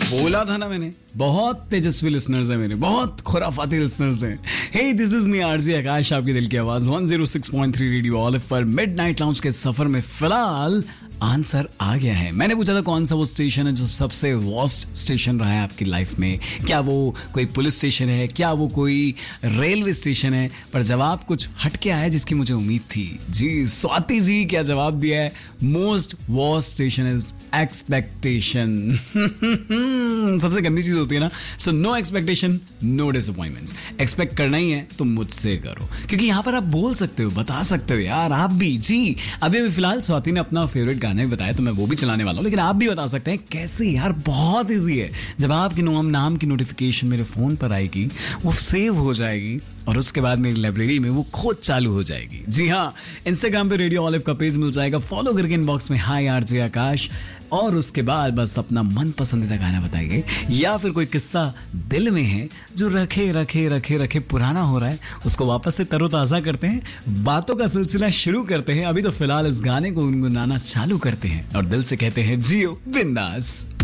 बोला था ना मैंने, बहुत तेजस्वी लिसनर्स हैं मेरे, बहुत खुराफाती लिसनर्स हैं। हे दिस इज मी आरजे आकाश, आपकी दिल की आवाज 106.3 रेडियो ऑलिव पर मिडनाइट लाउंज के सफर में फिलहाल आंसर आ गया है। मैंने पूछा था कौन सा वो स्टेशन है जो सबसे वर्स्ट स्टेशन रहा है आपकी लाइफ में। क्या वो कोई पुलिस स्टेशन है, क्या वो कोई रेलवे स्टेशन है? पर जवाब कुछ हटके आया जिसकी मुझे उम्मीद थी। जी स्वाति जी क्या जवाब दिया है, most worst station is expectation. सबसे गंदी चीज होती है ना। So no expectation no disappointments. Expect करना ही है तो मुझसे करो, क्योंकि यहाँ पर आप बोल सकते हो, बता सकते हो यार आप भी। जी अभी फिलहाल स्वाति ने अपना फेवरेट गाने बताया तो मैं वो भी चलाने वाला हूँ, लेकिन आप भी बता सकते हैं कैसे यार। बहुत इजी है। जब आपके नाम की नोटिफिकेशन मेरे फोन पर आएगी, वो सेव हो जाएगी और उसके बाद मेरी लाइब्रेरी में वो खोज चालू हो जाएगी। जी हाँ, इंस्टाग्राम पे रेडियो ऑलिव का पेज मिल जाएगा, फॉलो करके इनबॉक्स में हाय आरजे आकाश, और उसके बाद बस अपना मन पसंदीदा गाना बताइए, या फिर कोई किस्सा दिल में है जो रखे पुराना हो रहा है, उसको वापस से तरोताजा करते हैं। बातों का सिलसिला शुरू करते हैं। अभी तो फिलहाल इस गाने को गुनगुनाना चालू करते हैं और दिल से कहते हैं जियो बिंदास।